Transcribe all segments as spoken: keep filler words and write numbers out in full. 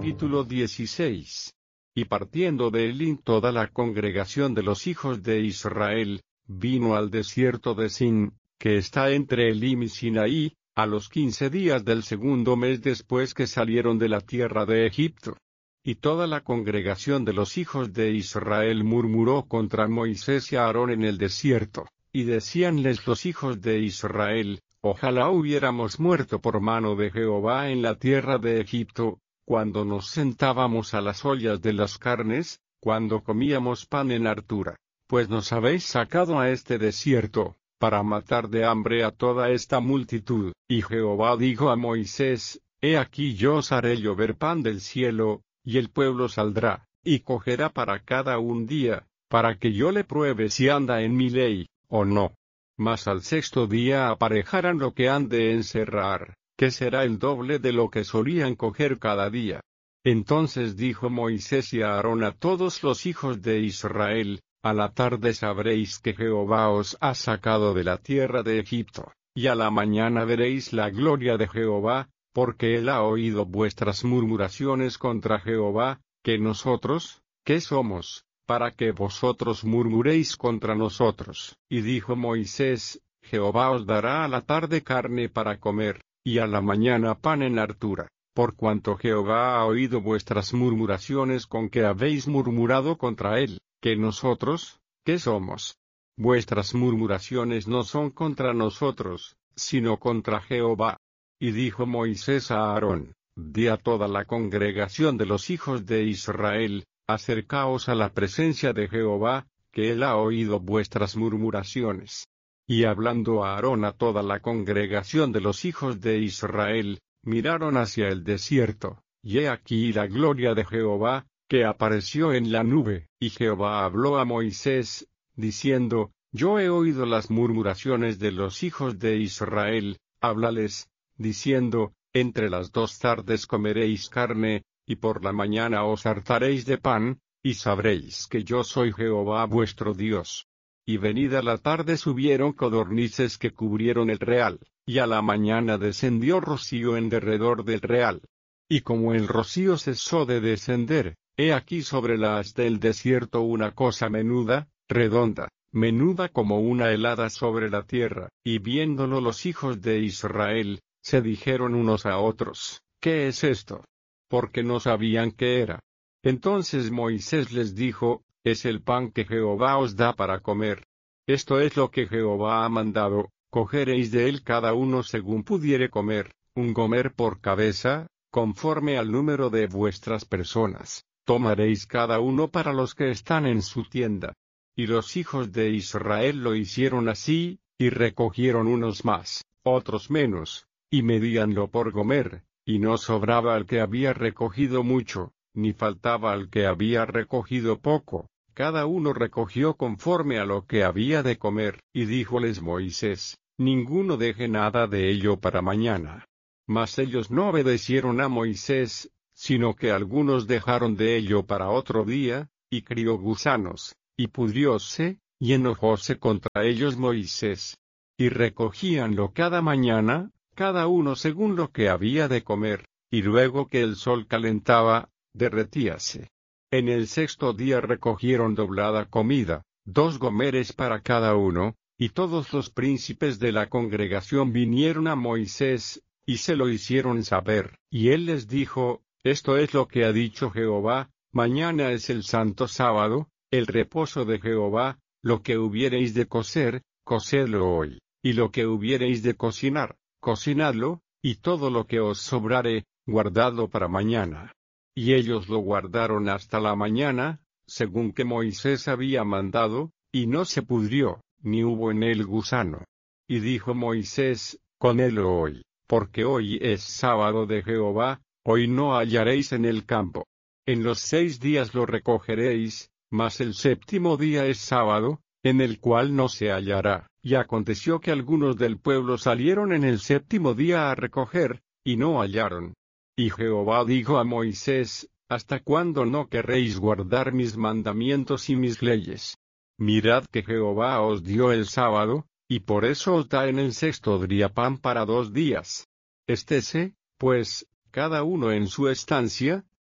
Capítulo dieciséis. Y partiendo de Elim toda la congregación de los hijos de Israel, vino al desierto de Sin, que está entre Elim y Sinaí, a los quince días del segundo mes después que salieron de la tierra de Egipto. Y toda la congregación de los hijos de Israel murmuró contra Moisés y Aarón en el desierto, y decíanles los hijos de Israel: Ojalá hubiéramos muerto por mano de Jehová en la tierra de Egipto, cuando nos sentábamos a las ollas de las carnes, cuando comíamos pan en hartura, pues nos habéis sacado a este desierto, para matar de hambre a toda esta multitud. Y Jehová dijo a Moisés: He aquí yo os haré llover pan del cielo, y el pueblo saldrá, y cogerá para cada un día, para que yo le pruebe si anda en mi ley, o no. Mas al sexto día aparejarán lo que han de encerrar, que será el doble de lo que solían coger cada día. Entonces dijo Moisés y Aarón a todos los hijos de Israel: A la tarde sabréis que Jehová os ha sacado de la tierra de Egipto, y a la mañana veréis la gloria de Jehová, porque él ha oído vuestras murmuraciones contra Jehová, que nosotros, ¿qué somos?, para que vosotros murmuréis contra nosotros. Y dijo Moisés: Jehová os dará a la tarde carne para comer, y a la mañana pan en hartura, por cuanto Jehová ha oído vuestras murmuraciones con que habéis murmurado contra él, que nosotros, ¿qué somos? Vuestras murmuraciones no son contra nosotros, sino contra Jehová. Y dijo Moisés a Aarón: Di a toda la congregación de los hijos de Israel: Acercaos a la presencia de Jehová, que él ha oído vuestras murmuraciones. Y hablando a Aarón a toda la congregación de los hijos de Israel, miraron hacia el desierto, y he aquí la gloria de Jehová, que apareció en la nube. Y Jehová habló a Moisés, diciendo: Yo he oído las murmuraciones de los hijos de Israel, háblales, diciendo: Entre las dos tardes comeréis carne, y por la mañana os hartaréis de pan, y sabréis que yo soy Jehová vuestro Dios. Y venida la tarde subieron codornices que cubrieron el real, y a la mañana descendió rocío en derredor del real. Y como el rocío cesó de descender, he aquí sobre la haz del desierto una cosa menuda, redonda, menuda como una helada sobre la tierra. Y viéndolo los hijos de Israel, se dijeron unos a otros: ¿Qué es esto? Porque no sabían qué era. Entonces Moisés les dijo: Es el pan que Jehová os da para comer. Esto es lo que Jehová ha mandado: cogeréis de él cada uno según pudiere comer, un gomer por cabeza, conforme al número de vuestras personas, tomaréis cada uno para los que están en su tienda. Y los hijos de Israel lo hicieron así, y recogieron unos más, otros menos, y medíanlo por gomer. Y no sobraba al que había recogido mucho, ni faltaba al que había recogido poco, cada uno recogió conforme a lo que había de comer. Y díjoles Moisés: Ninguno deje nada de ello para mañana. Mas ellos no obedecieron a Moisés, sino que algunos dejaron de ello para otro día, y crió gusanos, y pudrióse, y enojóse contra ellos Moisés. Y recogíanlo cada mañana, cada uno según lo que había de comer, y luego que el sol calentaba, derretíase. En el sexto día recogieron doblada comida, dos gomeres para cada uno, y todos los príncipes de la congregación vinieron a Moisés, y se lo hicieron saber. Y él les dijo: Esto es lo que ha dicho Jehová: Mañana es el santo sábado, el reposo de Jehová. Lo que hubiereis de cocer, cocedlo hoy, y lo que hubiereis de cocinar, cocinadlo, y todo lo que os sobrare, guardadlo para mañana. Y ellos lo guardaron hasta la mañana, según que Moisés había mandado, y no se pudrió, ni hubo en él gusano. Y dijo Moisés: Comedlo hoy, porque hoy es sábado de Jehová, hoy no hallaréis en el campo. En los seis días lo recogeréis, mas el séptimo día es sábado, en el cual no se hallará. Y aconteció que algunos del pueblo salieron en el séptimo día a recoger, y no hallaron. Y Jehová dijo a Moisés: ¿Hasta cuándo no querréis guardar mis mandamientos y mis leyes? Mirad que Jehová os dio el sábado, y por eso os da en el sexto día pan para dos días. Estése, pues, cada uno en su estancia,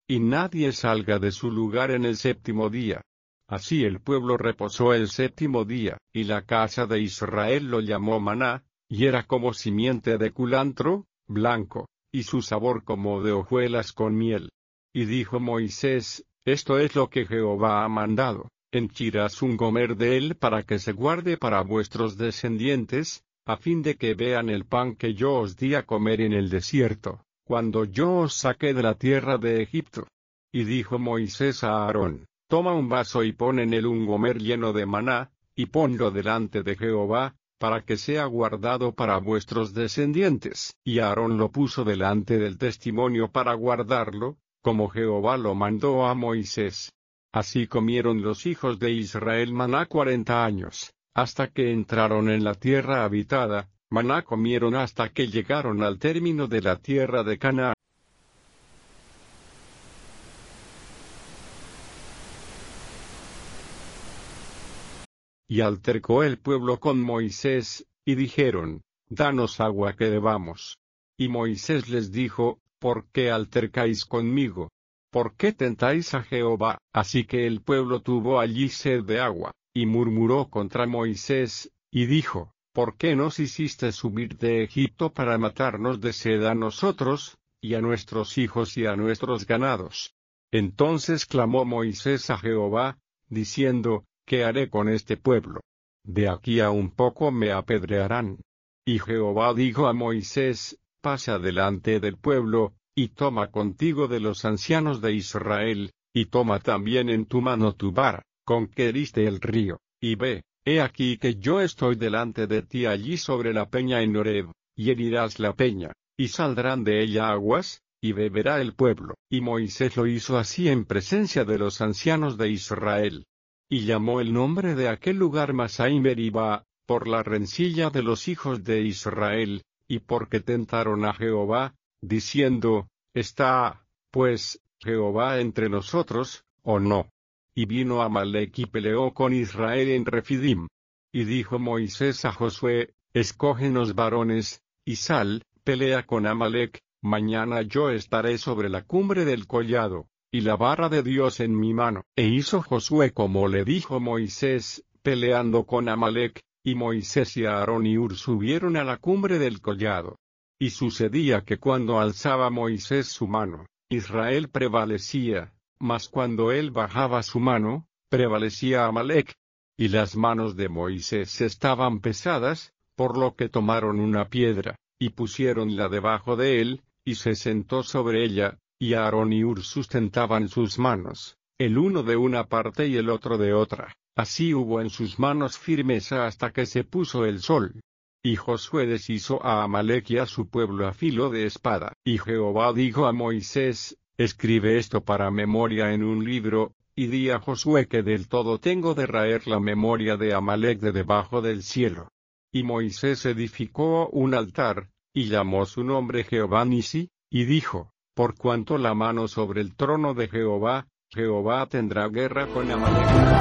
y nadie salga de su lugar en el séptimo día. Así el pueblo reposó el séptimo día, y la casa de Israel lo llamó maná, y era como simiente de culantro, blanco, y su sabor como de hojuelas con miel. Y dijo Moisés, esto es lo que Jehová ha mandado, henchirás un gomer de él para que se guarde para vuestros descendientes, a fin de que vean el pan que yo os di a comer en el desierto, cuando yo os saqué de la tierra de Egipto. Y dijo Moisés a Aarón, toma un vaso y pon en él un gomer lleno de maná, y ponlo delante de Jehová, para que sea guardado para vuestros descendientes. Y Aarón lo puso delante del testimonio para guardarlo, como Jehová lo mandó a Moisés. Así comieron los hijos de Israel maná cuarenta años, hasta que entraron en la tierra habitada, maná comieron hasta que llegaron al término de la tierra de Canaán. Y altercó el pueblo con Moisés, y dijeron, danos agua que bebamos. Y Moisés les dijo, ¿por qué altercáis conmigo? ¿Por qué tentáis a Jehová? Así que el pueblo tuvo allí sed de agua, y murmuró contra Moisés, y dijo, ¿por qué nos hiciste subir de Egipto para matarnos de sed a nosotros, y a nuestros hijos y a nuestros ganados? Entonces clamó Moisés a Jehová, diciendo, ¿qué haré con este pueblo? De aquí a un poco me apedrearán. Y Jehová dijo a Moisés, pasa delante del pueblo, y toma contigo de los ancianos de Israel, y toma también en tu mano tu vara, con que heriste el río, y ve, he aquí que yo estoy delante de ti allí sobre la peña en Horeb, y herirás la peña, y saldrán de ella aguas, y beberá el pueblo. Y Moisés lo hizo así en presencia de los ancianos de Israel. Y llamó el nombre de aquel lugar Masá y Meribá, por la rencilla de los hijos de Israel, y porque tentaron a Jehová, diciendo, ¿está, pues, Jehová entre nosotros, o no? Y vino Amalec y peleó con Israel en Refidim. Y dijo Moisés a Josué, escógenos varones, y sal, pelea con Amalec, mañana yo estaré sobre la cumbre del collado, y la vara de Dios en mi mano. E hizo Josué como le dijo Moisés, peleando con Amalec, y Moisés y Aarón y Hur subieron a la cumbre del collado. Y sucedía que cuando alzaba Moisés su mano, Israel prevalecía, mas cuando él bajaba su mano, prevalecía Amalec. Y las manos de Moisés estaban pesadas, por lo que tomaron una piedra, y pusiéronla debajo de él, y se sentó sobre ella, y Aarón y Hur sustentaban sus manos, el uno de una parte y el otro de otra. Así hubo en sus manos firmeza hasta que se puso el sol. Y Josué deshizo a Amalec y a su pueblo a filo de espada. Y Jehová dijo a Moisés, escribe esto para memoria en un libro, y di a Josué que del todo tengo de raer la memoria de Amalec de debajo del cielo. Y Moisés edificó un altar, y llamó su nombre Jehová Nisi, y dijo, por cuanto la mano sobre el trono de Jehová, Jehová tendrá guerra con Amalec.